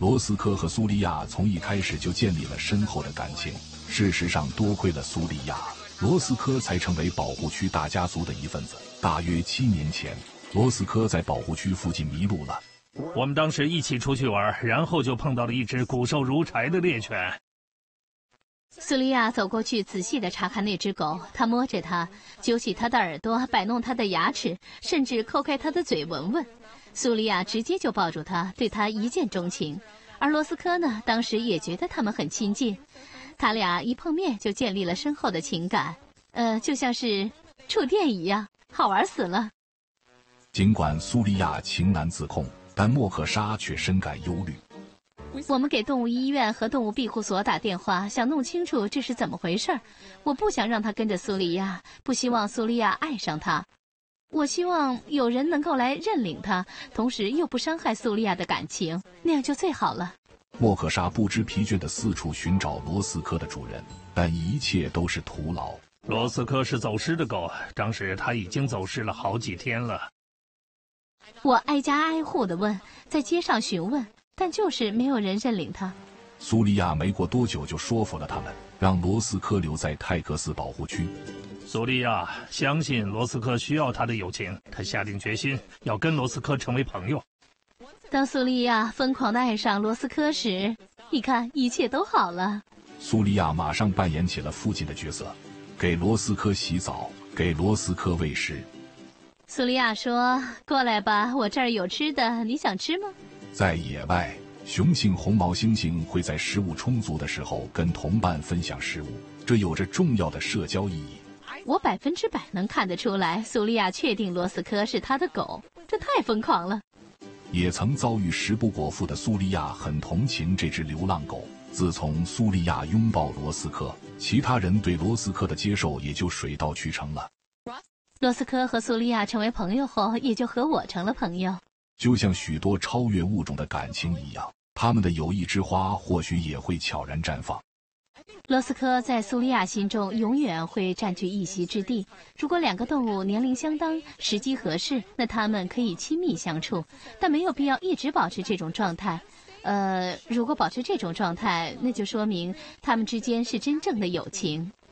罗斯科和苏利亚从一开始就建立了深厚的感情。事实上，多亏了苏利亚，罗斯科才成为保护区大家族的一份子。大约7年前，罗斯科在保护区附近迷路了。 我们当时一起出去玩，然后就碰到了一只骨瘦如柴的猎犬。 苏利亚走过去，仔细地查看那只狗，他摸着它，揪起它的耳朵，摆弄它的牙齿，甚至抠开它的嘴闻闻。苏利亚直接就抱住它，对它一见钟情。而罗斯科呢，当时也觉得他们很亲近，他俩一碰面就建立了深厚的情感，就像是触电一样，好玩死了。 尽管苏利亚情难自控，但莫克莎却深感忧虑。 我们给动物医院和动物庇护所打电话，想弄清楚这是怎么回事。我不想让他跟着苏利亚，不希望苏利亚爱上他。我希望有人能够来认领他，同时又不伤害苏利亚的感情，那样就最好了。 莫克莎不知疲倦地四处寻找罗斯科的主人，但一切都是徒劳。 罗斯科是走失的狗，当时他已经走失了好几天了。 我挨家挨户地问，在街上询问，但就是没有人认领他。 苏利亚没过多久就说服了他们，让罗斯科留在泰克斯保护区。 苏利亚相信罗斯科需要他的友情，他下定决心要跟罗斯科成为朋友。 当苏利亚疯狂地爱上罗斯科时，你看一切都好了。 苏利亚马上扮演起了父亲的角色，给罗斯科洗澡，给罗斯科喂食。 苏利亚说：“过来吧，我这儿有吃的，你想吃吗？” 在野外，雄性红毛猩猩会在食物充足的时候跟同伴分享食物，这有着重要的社交意义。 我100%能看得出来，苏利亚确定罗斯科是他的狗，这太疯狂了。 也曾遭遇食不果腹的苏利亚很同情这只流浪狗。自从苏利亚拥抱罗斯科，其他人对罗斯科的接受也就水到渠成了。 罗斯科和苏利亚成为朋友后，也就和我成了朋友。 就像许多超越物种的感情一样，他们的友谊之花或许也会悄然绽放。 罗斯科在苏利亚心中永远会占据一席之地。如果两个动物年龄相当，时机合适，那它们可以亲密相处，但没有必要一直保持这种状态。如果保持这种状态，那就说明他们之间是真正的友情。